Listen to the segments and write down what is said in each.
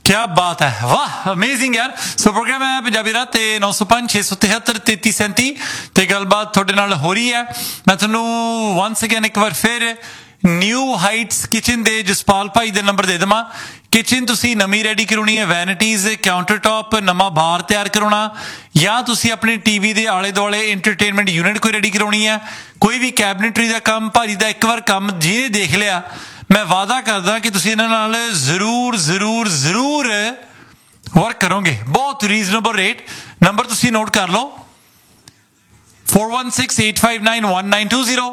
क्या बात है, वाह अमेजिंग यार। सो प्रोग्राम है पंजाबी रात 905 673 3337 ਤੇ ਗੱਲਬਾਤ ਤੁਹਾਡੇ ਨਾਲ ਹੋ ਰਹੀ ਹੈ। ਮੈਂ ਤੁਹਾਨੂੰ ਵਾਂਸ ਅਗੇਨ ਇੱਕ ਵਾਰ ਫਿਰ ਨਿਊ ਹਾਈਟਸ ਕਿਚਨ ਦੇ ਜਸਪਾਲ ਭਾਈ ਦੇ ਨੰਬਰ ਦੇ ਦੇਵਾਂ। ਕਿਚਨ ਤੁਸੀਂ ਨਵੀਂ ਰੈਡੀ ਕਰਾਉਣੀ ਹੈ, ਵੈਨਿਟੀਜ਼, ਕਾਊਂਟਰ ਟੌਪ, ਨਵਾਂ ਬਾਰ ਤਿਆਰ ਕਰਾਉਣਾ, ਜਾਂ ਤੁਸੀਂ ਆਪਣੇ ਟੀਵੀ ਦੇ ਆਲੇ ਦੁਆਲੇ ਇੰਟਰਟੇਨਮੈਂਟ ਯੂਨਿਟ ਕੋਈ ਰੈਡੀ ਕਰਾਉਣੀ ਹੈ, ਕੋਈ ਵੀ ਕੈਬਨਿਟਰੀ ਦਾ ਕੰਮ, ਭਾਜੀ ਦਾ ਇੱਕ ਵਾਰ ਕੰਮ ਜਿਹਨੇ ਦੇਖ ਲਿਆ, ਮੈਂ ਵਾਅਦਾ ਕਰਦਾ ਕਿ ਤੁਸੀਂ ਇਹਨਾਂ ਨਾਲ ਜ਼ਰੂਰ ਜ਼ਰੂਰ ਜ਼ਰੂਰ ਵਰਕ ਕਰੋਗੇ। ਬਹੁਤ ਰੀਜ਼ਨੇਬਲ ਰੇਟ। ਨੰਬਰ ਤੁਸੀਂ ਨੋਟ ਕਰ ਲਓ 4168591920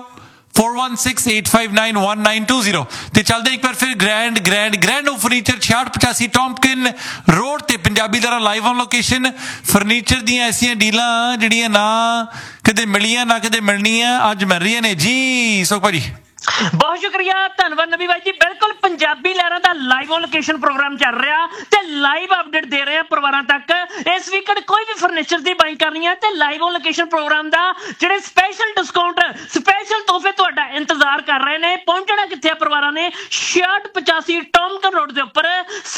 4168591920 ਤੇ ਚੱਲਦੇ ਇੱਕ ਵਾਰ ਫਿਰ ਗ੍ਰੈਂਡ ਫਰਨੀਚਰ 6685 ਟੌਮਕਿਨ ਰੋਡ ਤੇ ਪੰਜਾਬੀ ਦਾਰਾ ਲਾਈਵ ਔਨ ਲੋਕੇਸ਼ਨ। ਫਰਨੀਚਰ ਦੀਆਂ ਐਸੀਆਂ ਡੀਲਾਂ ਜਿਹੜੀਆਂ ਨਾ ਕਦੇ ਮਿਲੀਆਂ ਨਾ ਕਦੇ ਮਿਲਣੀਆਂ, ਅੱਜ ਮਿਲ ਰਹੀਆਂ ਨੇ ਜੀ। ਸੋ ਭਾਜੀ ਬਹੁਤ ਸ਼ੁਕਰੀਆ, ਧੰਨਵਾਦ ਨਬੀ ਬਾਈ ਜੀ। ਬਿਲਕੁਲ ਪੰਜਾਬੀ ਲਹਿਰਾਂ ਦਾ ਲਾਈਵ ਔਨ ਲੋਕੇਸ਼ਨ ਪ੍ਰੋਗਰਾਮ ਚੱਲ ਰਿਹਾ ਤੇ ਲਾਈਵ ਅਪਡੇਟ ਦੇ ਰਹੇ ਆ ਪਰਿਵਾਰਾਂ ਤੱਕ। ਇਸ ਵੀਕਐਂਡ ਕੋਈ ਵੀ ਫਰਨੀਚਰ ਦੀ ਬਾਈ ਕਰਨੀ ਹੈ ਤੇ ਲਾਈਵ ਔਨ ਲੋਕੇਸ਼ਨ ਪ੍ਰੋਗਰਾਮ ਦਾ ਜਿਹੜੇ ਸਪੈਸ਼ਲ ਡਿਸਕਾਊਂਟ, ਸਪੈਸ਼ਲ ਤੋਹਫੇ ਤੁਹਾਡਾ ਇੰਤਜ਼ਾਰ ਕਰ ਰਹੇ ਨੇ। ਪਹੁੰਚਣਾ ਕਿੱਥੇ ਆ ਪਰਿਵਾਰਾਂ ਨੇ? 6685 ਟੌਮਕਨ ਰੋਡ ਦੇ ਉੱਪਰ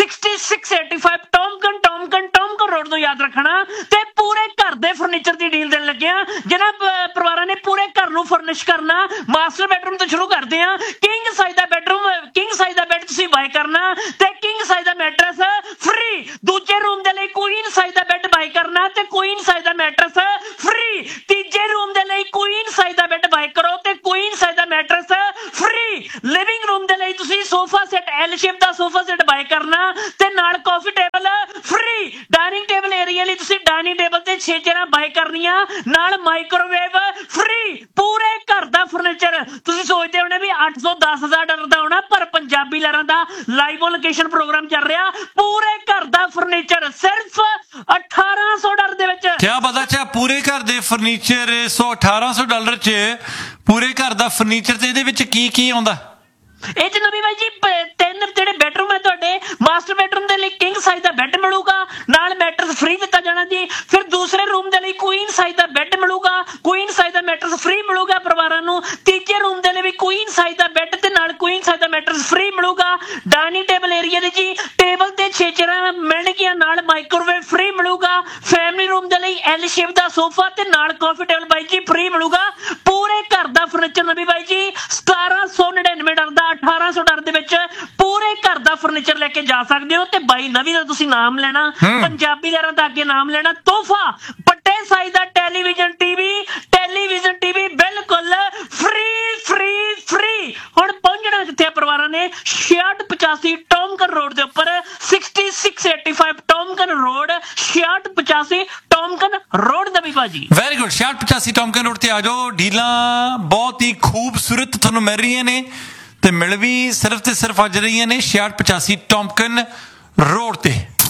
6685 ਟੌਮਕਨ ਰੋਡ ਨੂੰ ਯਾਦ ਰੱਖਣਾ। ਤੇ ਪੂਰੇ ਘਰ ਦੇ ਫਰਨੀਚਰ ਦੀ ਡੀਲ ਦੇਣ ਲੱਗਿਆ ਜਿਹਨਾਂ ਪਰਿਵਾਰਾਂ ਨੇ ਪੂਰੇ ਘਰ ਨੂੰ ਫਰਨਿਸ਼ ਕਰਨਾ। ਮਾਸਟਰ ਬੈਡਰੂਮ ਤੋਂ ਸ਼ੁਰੂ ਕਰਦੇ ਆ, ਕਿੰਗ ਸਾਈਜ਼ ਦਾ ਬੈਡਰੂਮ, ਕਿੰਗ ਸਾਈਜ਼ ਦਾ ਬੈੱਡ ਤੁਸੀਂ ਬਾਈ ਕਰਨਾ ਤੇ ਕਿੰਗ ਸਾਈਜ਼ ਦਾ ਮੈਟਰਸ ਫ੍ਰੀ। ਦੂਜੇ ਰੂਮ ਦੇ ਲਈ ਕੁਈਨ ਸਾਈਜ਼ ਦਾ ਬੈੱਡ ਬਾਈ ਕਰਨਾ ਤੇ ਕੁਈਨ ਸਾਈਜ਼ ਦਾ ਮੈਟਰਸ ਫ੍ਰੀ। ਤੀਜੇ ਰੂਮ ਦੇ ਲਈ ਕੁਈਨ ਸਾਈਜ਼ ਦਾ ਬੈੱਡ ਬਾਈ ਕਰੋ ਤੇ ਕੁਈਨ ਸਾਈਜ਼ ਦਾ ਮੈਟਰਸ ਫ੍ਰੀ। ਲਿਵਿੰਗ ਰੂਮ ਦੇ ਲਈ ਤੁਸੀਂ ਸੋਫਾ ਸੈੱਟ, ਐਲ ਸ਼ੇਪ ਦਾ ਸੋਫਾ ਸੈੱਟ ਬਾਈ ਕਰਨਾ ਤੇ ਨਾਲ ਕਾਫੀ table free. Dining table area ਲਈ ਤੁਸੀਂ ਡਾਈਨਿੰਗ ਟੇਬਲ ਤੇ 6 ਚੇਅਰਾਂ ਬਾਈ ਕਰਨੀਆਂ, ਨਾਲ ਮਾਈਕ੍ਰੋਵੇਵ ਫ੍ਰੀ। ਪੂਰੇ ਘਰ ਦਾ ਫਰਨੀਚਰ ਤੁਸੀਂ ਸੋਚਦੇ ਹੋਣੇ ਵੀ $810,000 ਦਾ ਹੋਣਾ, ਪਰ ਪੰਜਾਬੀ ਲਹਿਰਾਂ ਦਾ ਲਾਈਵ ਔਨ ਲੋਕੇਸ਼ਨ ਪ੍ਰੋਗਰਾਮ ਚੱਲ ਰਿਹਾ। ਪੂਰੇ ਘਰ ਦਾ ਫਰਨੀਚਰ ਸਿਰਫ $1,800 ਦੇ ਵਿੱਚ। ਕਿਆ ਪਤਾ ਚਾ ਪੂਰੇ ਘਰ ਦੇ ਫਰਨੀਚਰ $1,800 ਚ ਪੂਰੇ ਘਰ ਦਾ ਫਰਨੀਚਰ ਤੇ ਇਹਦੇ ਵਿੱਚ ਕੀ ਆਉਂਦਾ? ਇਹ ਚ ਨਵੀਂ ਬਾਈ ਜੀ 3 ਜਿਹੜੇ ਬੈਡਰੂਮ ਹੈ ਤੁਹਾਡੇ, ਮਾਸਟਰ ਬੈਡਰੂਮ ਦੇ ਲਈ ਕਿੰਗ ਸਾਈਜ਼ ਦਾ ਬੈੱਡ ਮਿਲੂਗਾ, ਨਾਲ ਮੈਟਰਸ ਫ੍ਰੀ ਦਿੱਤਾ ਜਾਣਾ ਜੀ। ਫਿਰ ਦੂਸਰੇ ਰੂਮ ਦੇ ਲਈ ਕੁਈਨ ਸਾਈਜ਼ ਦਾ ਬੈੱਡ ਮਿਲੂਗਾ, ਕੁਈਨ ਸਾਈਜ਼ ਦਾ ਮੈਟਰਸ ਫ੍ਰੀ ਮਿਲੂਗਾ ਪਰਿਵਾਰਾਂ ਨੂੰ। ਤੀਜੇ ਰੂਮ ਦੇ ਲਈ ਵੀ ਕੁਈਨ ਸਾਈਜ਼ ਦਾ ਬੈੱਡ ਤੇ ਨਾਲ ਕੁਈਨ ਸਾਈਜ਼ ਦਾ ਮੈਟਰਸ ਫ੍ਰੀ ਮਿਲੂਗਾ। ਡਾਈਨਿੰਗ ਟੇਬਲ ਏਰੀਆ ਦੇ ਜੀ ਟੇਬਲ ਤੇ 6 ਚੇਅਰਾਂ ਮਿਲਣਗੀਆਂ, ਨਾਲ ਮਾਈਕ੍ਰੋਵੇਵ ਫ੍ਰੀ ਮਿਲੂਗਾ। ਫੈਮਿਲੀ ਰੂਮ ਦੇ ਲਈ ਐਲ ਸ਼ੇਪ ਦਾ ਸੋਫਾ ਤੇ ਨਾਲ ਕਾਫੀ ਟੇਬਲ ਬਾਈ ਜੀ ਫ੍ਰੀ ਮਿਲੂਗਾ। ਪੂਰੇ ਘਰ ਦਾ ਫਰਨੀਚਰ ਨਵੀਂ ਬਾਈ ਜੀ $1,799 ਦਾ, $1,800 ਦੇ ਵਿੱਚ ਪੂਰੇ ਘਰ ਦਾ ਫਰਨੀਚਰ ਲੈ ਕੇ ਜਾ ਸਕਦੇ ਹੋ। ਤੇ ਬਾਈ ਨਵੀਂ ਦਾ ਤੁਸੀਂ ਨਾਮ ਲੈਣਾ, ਪੰਜਾਬੀ ਲਹਿਰਾਂ ਦਾ ਅੱਗੇ ਨਾਮ ਲੈਣਾ। ਤੋਹਫਾ ਵੱਡੇ ਸਾਈਜ਼ ਦਾ ਟੈਲੀਵਿਜ਼ਨ ਟੀਵੀ ਬਿਲਕੁਲ ਫ੍ਰੀ। ਹੁਣ ਪਹੁੰਚਣਾ ਕਿੱਥੇ ਆ ਪਰਿਵਾਰਾਂ ਨੇ? 6685 ਟੌਮਕਨ ਰੋਡ ਦੇ ਉੱਪਰ 6685 ਟੌਮਕਨ ਰੋਡ 6685 ਟੌਮਕਨ ਰੋਡ ਦਾ ਵੀ ਭਾਜੀ। ਵੈਰੀ ਗੁੱਡ, 6685 ਟੌਮਕਨ ਰੋਡ ਤੇ ਆ ਜਾਓ। ਡੀਲਾਂ ਬਹੁਤ ਹੀ ਖੂਬਸੂਰਤ ਤੁਹਾਨੂੰ ਮਿਲ ਰਹੀਆਂ ਨੇ ਤੇ ਮਿਲ ਵੀ ਸਿਰਫ ਤੇ ਸਿਰਫ ਅੱਜ ਰਹੀਆਂ ਨੇ 6685 ਟੌਮਕਨ ਰੋਡ ਤੇ।